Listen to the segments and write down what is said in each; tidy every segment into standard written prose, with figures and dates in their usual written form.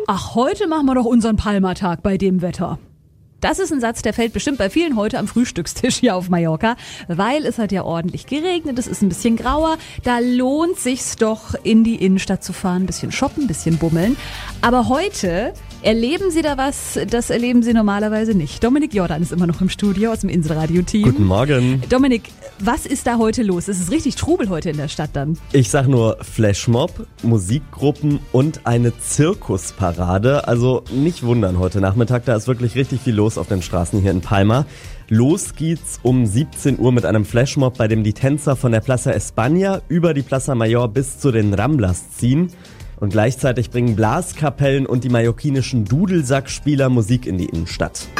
Ach, heute machen wir doch unseren Palmertag bei dem Wetter. Das ist ein Satz, der fällt bestimmt bei vielen heute am Frühstückstisch hier auf Mallorca, weil es hat ja ordentlich geregnet, es ist ein bisschen grauer, da lohnt sich's doch in die Innenstadt zu fahren, ein bisschen shoppen, ein bisschen bummeln. Aber heute erleben Sie da was, das erleben Sie normalerweise nicht. Dominik Jordan ist immer noch im Studio aus dem Inselradio-Team. Guten Morgen. Dominik, was ist da heute los? Es ist richtig Trubel heute in der Stadt dann. Ich sag nur Flashmob, Musikgruppen und eine Zirkusparade. Also nicht wundern heute Nachmittag, da ist wirklich richtig viel los auf den Straßen hier in Palma. Los geht's um 17 Uhr mit einem Flashmob, bei dem die Tänzer von der Plaza España über die Plaza Mayor bis zu den Ramblas ziehen. Und gleichzeitig bringen Blaskapellen und die mallorquinischen Dudelsackspieler Musik in die Innenstadt.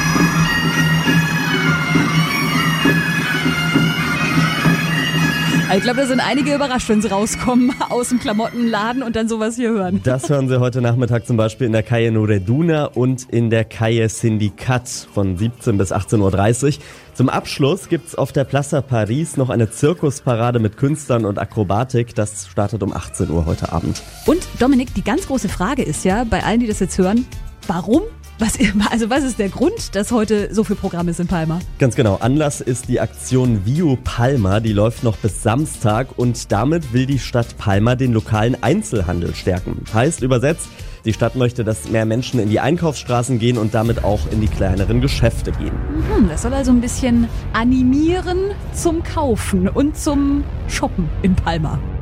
Ich glaube, da sind einige überrascht, wenn sie rauskommen aus dem Klamottenladen und dann sowas hier hören. Das hören Sie heute Nachmittag zum Beispiel in der Calle Noreduna und in der Calle Sindicat von 17 bis 18.30 Uhr. Zum Abschluss gibt's auf der Plaza Paris noch eine Zirkusparade mit Künstlern und Akrobatik. Das startet um 18 Uhr heute Abend. Und Dominik, die ganz große Frage ist ja, bei allen, die das jetzt hören, warum? Was ist der Grund, dass heute so viel Programm ist in Palma? Ganz genau. Anlass ist die Aktion Viu Palma. Die läuft noch bis Samstag und damit will die Stadt Palma den lokalen Einzelhandel stärken. Heißt übersetzt, die Stadt möchte, dass mehr Menschen in die Einkaufsstraßen gehen und damit auch in die kleineren Geschäfte gehen. Das soll also ein bisschen animieren zum Kaufen und zum Shoppen in Palma.